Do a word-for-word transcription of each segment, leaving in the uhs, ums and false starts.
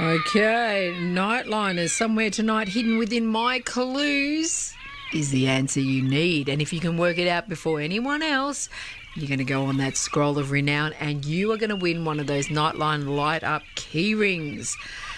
Okay, Nightliners, somewhere tonight hidden within my clues is the answer you need. And if you can work it out before anyone else, you're going to go on that scroll of renown and you are going to win one of those Nightline light up key rings.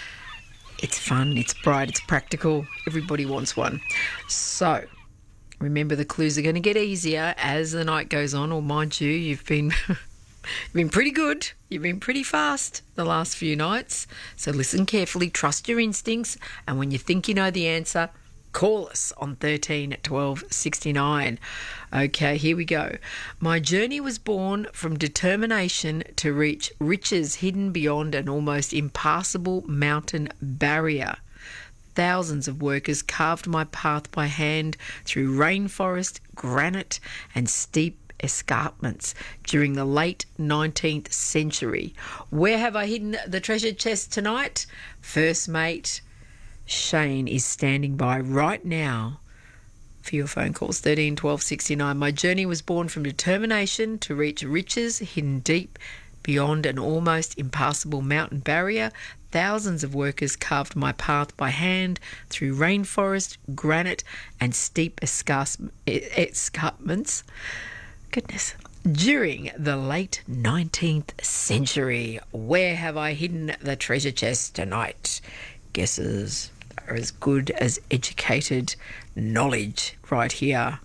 It's fun, it's bright, it's practical. Everybody wants one. So, remember the clues are going to get easier as the night goes on, or mind you, you've been... You've been pretty good. You've been pretty fast the last few nights. So listen carefully, trust your instincts, and when you think you know the answer, call us on thirteen twelve sixty-nine. Okay, here we go. My journey was born from determination to reach riches hidden beyond an almost impassable mountain barrier. Thousands of workers carved my path by hand through rainforest, granite, and steep escarpments during the late nineteenth century. Where have I hidden the treasure chest tonight? First mate Shane is standing by right now for your phone calls. thirteen twelve sixty-nine. My journey was born from determination to reach riches hidden deep beyond an almost impassable mountain barrier. Thousands of workers carved my path by hand through rainforest, granite, and steep escarp- escarpments. Goodness. During the late nineteenth century, where have I hidden the treasure chest tonight? Guesses are as good as educated knowledge right here.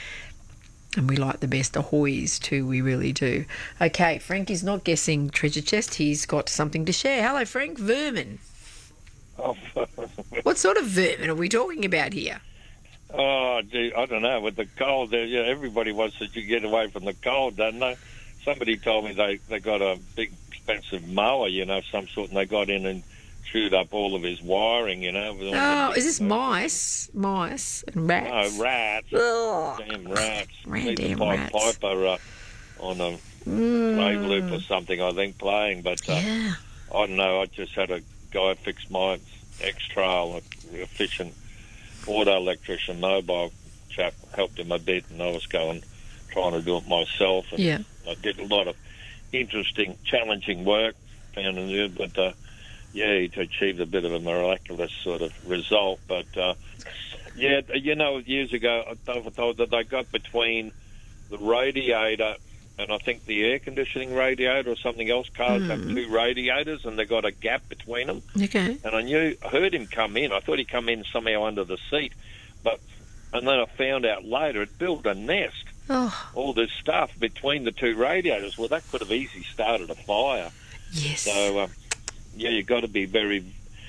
And we like the best ahoys too, we really do. Okay, Frank is not guessing treasure chest. He's got something to share. Hello, Frank. Vermin. Oh. What sort of vermin are we talking about here? Oh, gee, I don't know. With the cold, there, yeah, everybody wants that you get away from the cold, don't they? Somebody told me they, they got a big, expensive mower, you know, some sort, and they got in and chewed up all of his wiring, you know. With all Oh, the is this mice? Mice and rats? No, rats. Ugh. Damn rats. Random Need to find rats. Piper uh, on a Mm. wave loop or something, I think, playing. But uh, Yeah. I don't know. I just had a guy fix my X-Trail, a efficient auto electrician, mobile chap, helped him a bit, and I was going, trying to do it myself. And Yeah. I did a lot of interesting, challenging work, found it, but uh, yeah, he achieved a bit of a miraculous sort of result. But uh, yeah, you know, years ago, I was told that they got between the radiator and I think the air conditioning radiator or something else. Cars Mm. have two radiators and they got a gap between them. Okay. And I knew, I heard him come in. I thought he'd come in somehow under the seat, but and then I found out later it built a nest. Oh, All this stuff between the two radiators. Well, that could have easily started a fire. yes. So uh, yeah, you've got to be very.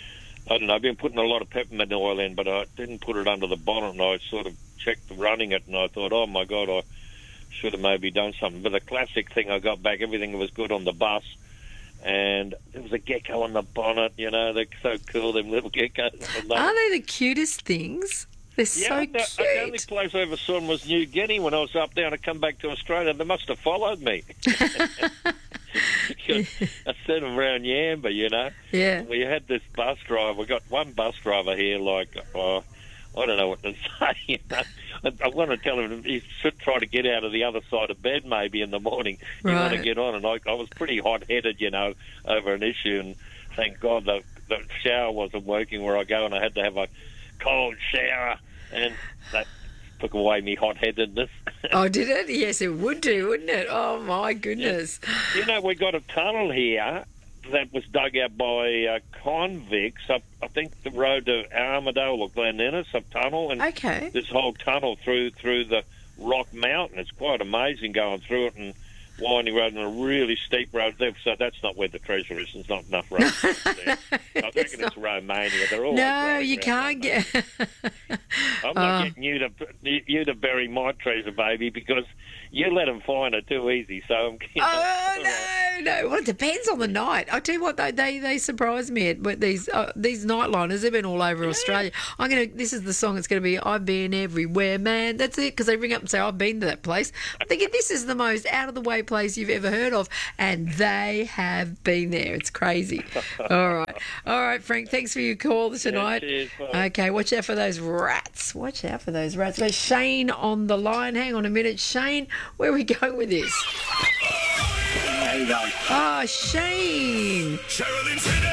I don't know. I've been putting a lot of peppermint oil in, but I didn't put it under the bonnet. And I sort of checked running it, and I thought, oh my God, I should have maybe done something. But the classic thing, I got back, everything was good on the bus, and there was a gecko on the bonnet. You know, they're so cool, them little geckos. Aren't they the cutest things? They're Yeah, so no, cute. the only place I ever saw them was New Guinea when I was up there, and I come back to Australia. They must have followed me. I sent them around Yamba, you know. Yeah. We had this bus driver. We got one bus driver here, like, uh, I don't know what to say. You know? I, I want to tell him he should try to get out of the other side of bed maybe in the morning. You want to Right. get on. And I, I was pretty hot-headed, you know, over an issue. And thank God the, the shower wasn't working where I go, and I had to have a cold shower. And that took away me hot-headedness. Oh, did it? Yes, it would do, wouldn't it? Oh, my goodness. You know, we got a tunnel here that was dug out by uh, convicts up, I think, the road to Armidale or Glen Innes, a tunnel, and Okay. this whole tunnel through through the Rock Mountain. It's quite amazing going through it, and winding road and a really steep road there. So that's not where the treasure is. There's not enough road there. I reckon it's Romania. They're all No, you can't get... I'm not Oh. getting you to you to bury my treasure, baby, because you let them find it too easy. So I'm. You know, Oh, all right. no, no. Well, it depends on the night. I tell you what, they they, they surprise me at but these uh, these nightliners. They've been all over Australia. I'm gonna. This is the song. It's gonna be "I've Been Everywhere, Man." That's it. Because they ring up and say, "I've been to that place." I'm thinking this is the most out of the way place you've ever heard of, and they have been there. It's crazy. All right, all right, Frank. Thanks for your call tonight. Yeah, cheers, bye. Okay, watch out for those rats. Watch out for those rats. Got Shane on the line. Hang on a minute, Shane. Where are we going with this? How you going? Ah, Shane. Sherilyn's hidden the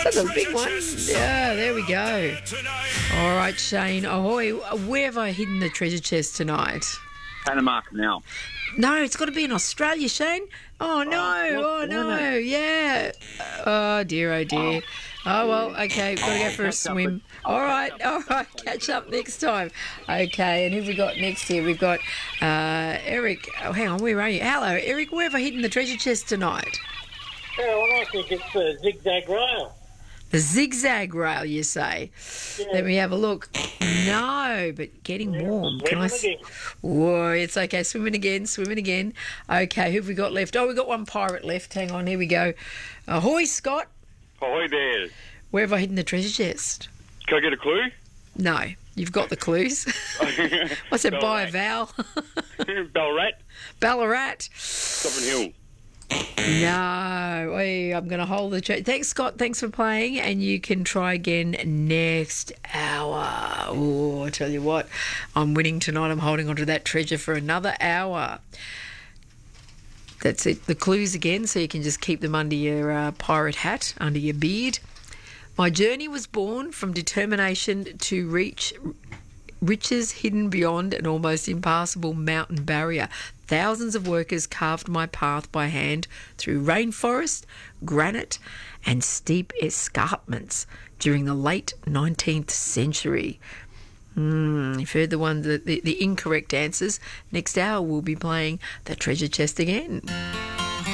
That's a big one. Yeah, there we go. All right, Shane. Ahoy. Where have I hidden the treasure chest tonight? Panama Canal. No, it's got to be in Australia, Shane. Oh, no. Oh, no. Yeah. Oh, dear, oh, dear. Oh, well, okay. We've got to go for a swim. All right. All right. Catch up next time. Okay. And who have we got next here? We've got uh, Eric. Oh, hang on. Where are you? Hello, Eric. Where have I hidden the treasure chest tonight? Yeah, well, I think it's the zigzag rail. The zigzag rail, you say? Yeah. Let me have a look. No, but getting Yeah, warm. Can I? swimming s- again. Whoa, it's okay. Swimming again, swimming again. Okay, who have we got left? Oh, we've got one pirate left. Hang on, here we go. Ahoy, Scott. Ahoy there. Where have I hidden the treasure chest? Can I get a clue? No, you've got the clues. What's it, by a vowel? Ballarat, Ballarat. Coffin Hill. No, Oi, I'm going to hold the chat. Thanks, Scott. Thanks for playing, and you can try again next hour. Oh, I tell you what, I'm winning tonight. I'm holding on to that treasure for another hour. That's it. The clues again, so you can just keep them under your uh, pirate hat, under your beard. My journey was born from determination to reach riches hidden beyond an almost impassable mountain barrier. Thousands of workers carved my path by hand through rainforest, granite, and steep escarpments during the late nineteenth century. Hmm, you've heard the one, the, the, the incorrect answers. Next hour, we'll be playing the treasure chest again.